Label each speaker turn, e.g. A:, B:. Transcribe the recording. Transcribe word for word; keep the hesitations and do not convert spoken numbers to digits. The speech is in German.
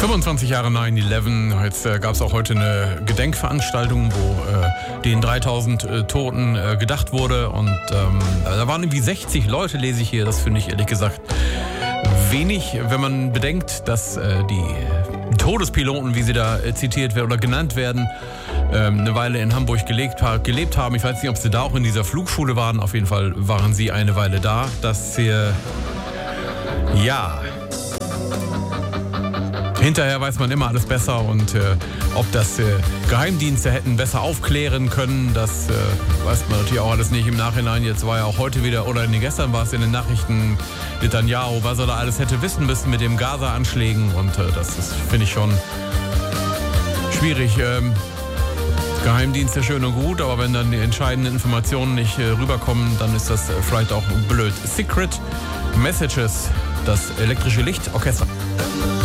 A: fünfundzwanzig Jahre neun elf. Jetzt äh, gab es auch heute eine Gedenkveranstaltung, wo äh, den dreitausend äh, Toten äh, gedacht wurde. Und ähm, da waren irgendwie sechzig Leute, lese ich hier. Das finde ich ehrlich gesagt wenig, wenn man bedenkt, dass äh, die Todespiloten, wie sie da äh, zitiert werden oder genannt werden, ähm, eine Weile in Hamburg gelebt, gelebt haben. Ich weiß nicht, ob sie da auch in dieser Flugschule waren. Auf jeden Fall waren sie eine Weile da. Das hier, ja... Hinterher weiß man immer alles besser und äh, ob das äh, Geheimdienste hätten besser aufklären können, das äh, weiß man natürlich auch alles nicht im Nachhinein. Jetzt war ja auch heute wieder, oder nee, gestern war es in den Nachrichten, Netanyahu, was er da alles hätte wissen müssen mit dem Gaza-Anschlägen und äh, das ist, finde ich, schon schwierig. Ähm, Geheimdienste schön und gut, aber wenn dann die entscheidenden Informationen nicht äh, rüberkommen, dann ist das äh, vielleicht auch blöd. Secret Messages, das elektrische Lichtorchester.